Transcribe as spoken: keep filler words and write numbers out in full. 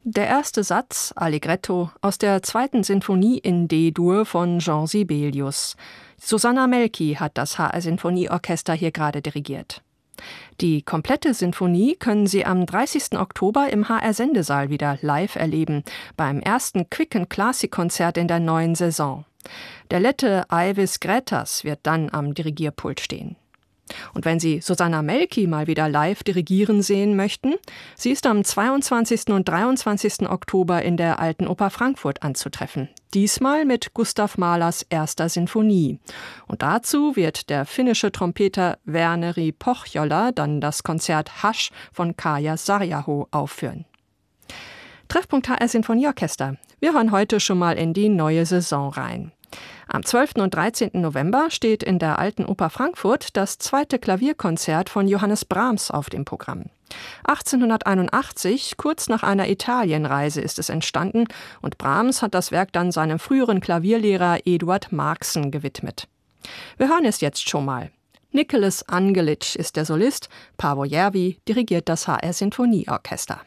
Der erste Satz, Allegretto, aus der zweiten Sinfonie in D-Dur von Jean Sibelius. Susanna Melki hat das H R-Sinfonieorchester hier gerade dirigiert. Die komplette Sinfonie können Sie am dreißigsten Oktober im H R-Sendesaal wieder live erleben, beim ersten Quicken-Classic-Konzert in der neuen Saison. Der Lette Aivis Grätas wird dann am Dirigierpult stehen. Und wenn Sie Susanna Melki mal wieder live dirigieren sehen möchten, sie ist am zweiundzwanzigsten und dreiundzwanzigsten Oktober in der Alten Oper Frankfurt anzutreffen. Diesmal mit Gustav Mahlers erster Sinfonie. Und dazu wird der finnische Trompeter Verneri Pohjola dann das Konzert Hasch von Kaija Sarjaho aufführen. Treffpunkt H R-Sinfonieorchester. Wir hören heute schon mal in die neue Saison rein. Am zwölften und dreizehnten November steht in der Alten Oper Frankfurt das zweite Klavierkonzert von Johannes Brahms auf dem Programm. achtzehnhunderteinundachtzig, kurz nach einer Italienreise, ist es entstanden und Brahms hat das Werk dann seinem früheren Klavierlehrer Eduard Marxen gewidmet. Wir hören es jetzt schon mal. Nicholas Angelic ist der Solist, Paavo Järvi dirigiert das H R-Sinfonieorchester.